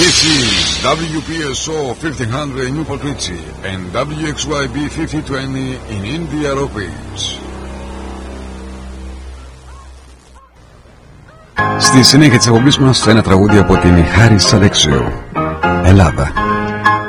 This is WPSO 1500 in Newport Richie and WXYB 5020 in Indianapolis. Στη συνέχεια της εκπομπής μας ένα τραγούδι από την Χάρις Αλέξεου, Ελλάδα.